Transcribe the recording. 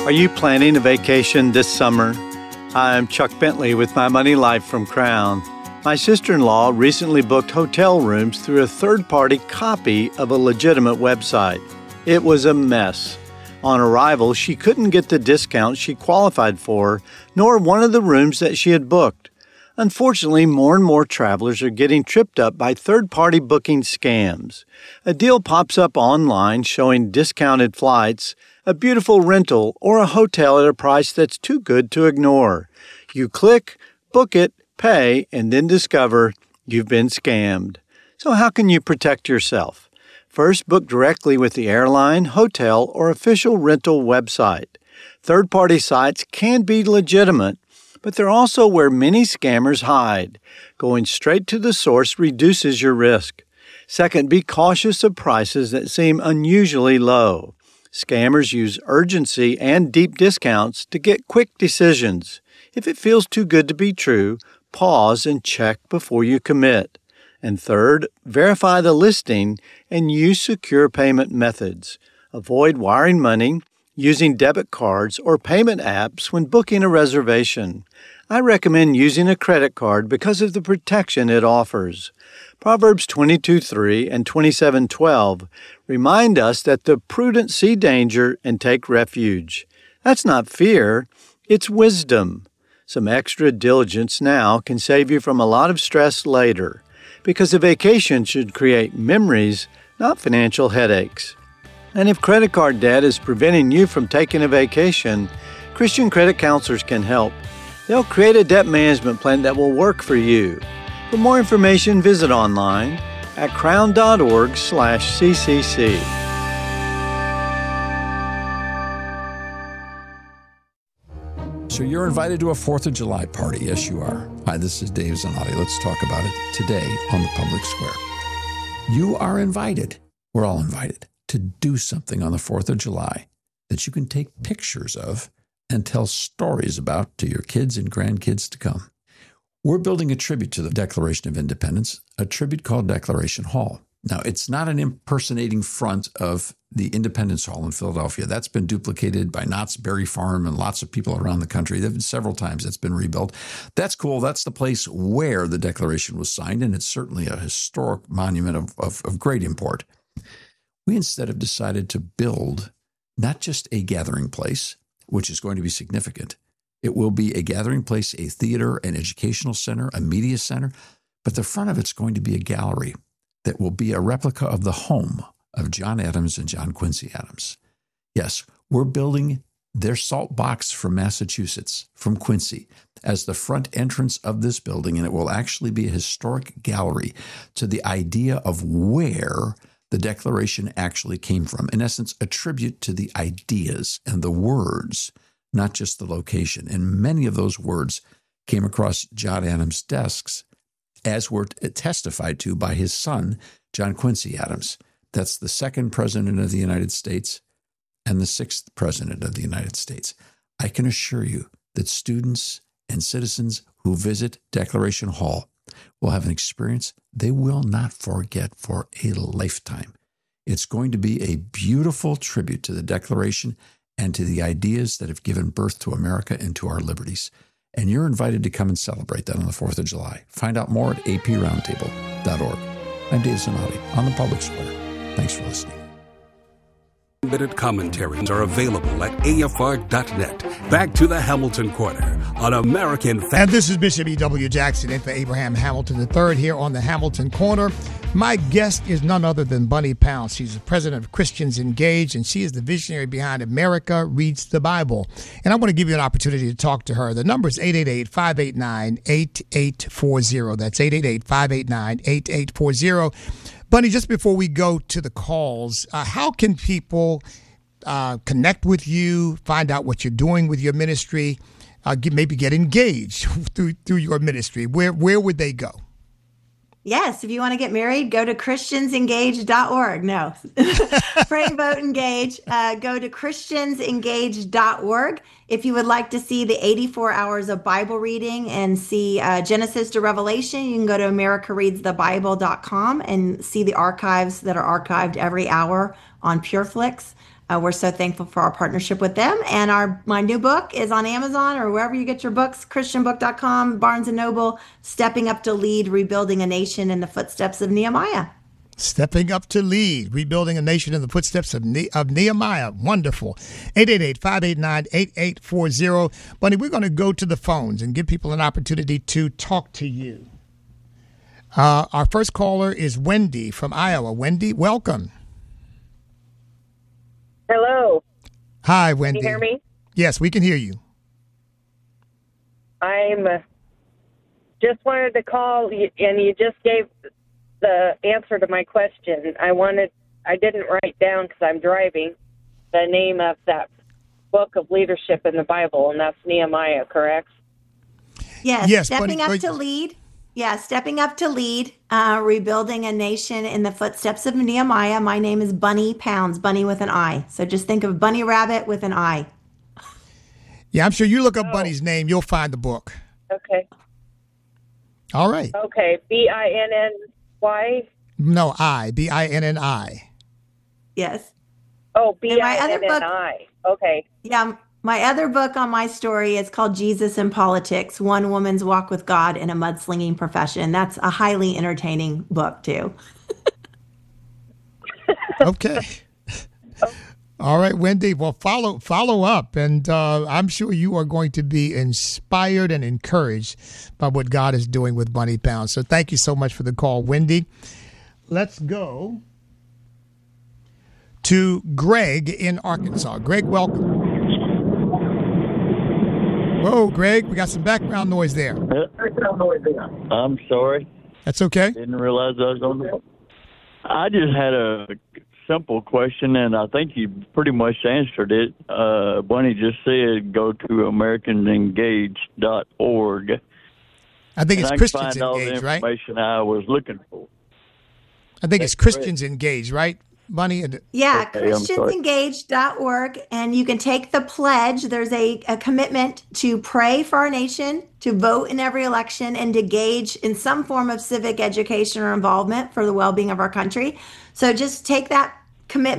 Are you planning a vacation this summer? I'm Chuck Bentley with My Money Life from Crown. My sister-in-law recently booked hotel rooms through a third-party copy of a legitimate website. It was a mess. On arrival, she couldn't get the discount she qualified for, nor one of the rooms that she had booked. Unfortunately, more and more travelers are getting tripped up by third-party booking scams. A deal pops up online showing discounted flights, a beautiful rental, or a hotel at a price that's too good to ignore. You click, book it, pay, and then discover you've been scammed. So how can you protect yourself? First, book directly with the airline, hotel, or official rental website. Third-party sites can be legitimate, but they're also where many scammers hide. Going straight to the source reduces your risk. Second, be cautious of prices that seem unusually low. Scammers use urgency and deep discounts to get quick decisions. If it feels too good to be true, pause and check before you commit. And third, verify the listing and use secure payment methods. Avoid wiring money, using debit cards or payment apps when booking a reservation. I recommend using a credit card because of the protection it offers. Proverbs 22:3 and 27:12 remind us that the prudent see danger and take refuge. That's not fear, it's wisdom. Some extra diligence now can save you from a lot of stress later, because a vacation should create memories, not financial headaches. And if credit card debt is preventing you from taking a vacation, Christian credit counselors can help. They'll create a debt management plan that will work for you. For more information, visit online at crown.org/CCC. So you're invited to a 4th of July party. Yes, you are. Hi, this is Dave Zanotti. Let's talk about it today on the Public Square. You are invited. We're all invited to do something on the 4th of July that you can take pictures of and tell stories about to your kids and grandkids to come. We're building a tribute to the Declaration of Independence, a tribute called Declaration Hall. Now, it's not an impersonating front of the Independence Hall in Philadelphia. That's been duplicated by Knott's Berry Farm and lots of people around the country. There have been several times it's been rebuilt. That's cool. That's the place where the Declaration was signed, and it's certainly a historic monument of great import. We instead have decided to build not just a gathering place, which is going to be significant. It will be a gathering place, a theater, an educational center, a media center, but the front of it's going to be a gallery that will be a replica of the home of John Adams and John Quincy Adams. Yes, we're building their salt box from Massachusetts, from Quincy, as the front entrance of this building, and it will actually be a historic gallery to the idea of where the Declaration actually came from. In essence, a tribute to the ideas and the words, not just the location. And many of those words came across John Adams' desks, as were testified to by his son, John Quincy Adams. That's the 2nd President of the United States and the 6th President of the United States. I can assure you that students and citizens who visit Declaration Hall will have an experience they will not forget for a lifetime. It's going to be a beautiful tribute to the Declaration and to the ideas that have given birth to America and to our liberties. And you're invited to come and celebrate that on the 4th of July. Find out more at aproundtable.org. I'm Dave Zanotti on the Public Square. Thanks for listening. Minute commentaries are available at afr.net. Back to the Hamilton Corner on American Family. And this is Bishop E.W. Jackson in for Abraham Hamilton III here on the Hamilton Corner. My guest is none other than Bunny Pounce. She's the president of Christians Engaged, and she is the visionary behind America Reads the Bible. And I want to give you an opportunity to talk to her. The number is 888-589-8840. That's 888-589-8840. Bunny, just before we go to the calls, how can people connect with you, find out what you're doing with your ministry, maybe get engaged through your ministry? Where would they go? Yes, if you want to get married, go to christiansengage.org. No, pray, vote, engage. Go to christiansengage.org. If you would like to see the 84 hours of Bible reading and see Genesis to Revelation, you can go to americareadsthebible.com and see the archives that are archived every hour on PureFlix. we're so thankful for our partnership with them. And my new book is on Amazon or wherever you get your books, christianbook.com, Barnes & Noble, Stepping Up to Lead, Rebuilding a Nation in the Footsteps of Nehemiah. Stepping Up to Lead, Rebuilding a Nation in the Footsteps of Nehemiah. Wonderful. 888-589-8840. Bunny, we're going to go to the phones and give people an opportunity to talk to you. Our first caller is Wendy from Iowa. Wendy, welcome. Hello. Hi, Wendy. Can you hear me? Yes, we can hear you. I'm just wanted to call, and you just gave the answer to my question. I didn't write down because I'm driving the name of that book of leadership in the Bible, and that's Nehemiah, correct? Yes, Stepping Up to Lead. Yeah, Stepping Up to Lead, Rebuilding a Nation in the Footsteps of Nehemiah. My name is Bunny Pounds, Bunny with an I. So just think of Bunny Rabbit with an I. Yeah, I'm sure you look up Bunny's name, you'll find the book. Okay. All right. Okay, B-I-N-N-Y? No, B-I-N-N-I. Yes. Oh, B-I-N-N-I. Okay. Yeah, my other book on my story is called Jesus in Politics, One Woman's Walk with God in a Mudslinging Profession. That's a highly entertaining book, too. Okay. All right, Wendy. Well, follow up, and I'm sure you are going to be inspired and encouraged by what God is doing with Bunny Pounds. So thank you so much for the call, Wendy. Let's go to Greg in Arkansas. Greg, welcome. Whoa, Greg, we got some background noise there. I'm sorry. That's okay. Didn't realize I was on there. I just had a simple question, and I think you pretty much answered it. Bunny just said go to AmericanEngage.org. I think it's Christians Engage, all the information I was looking for. I think it's Christians Engage, right, Bunny? Yeah, ChristiansEngage.org, and you can take the pledge. There's a commitment to pray for our nation, to vote in every election, and to engage in some form of civic education or involvement for the well-being of our country. So just take that commitment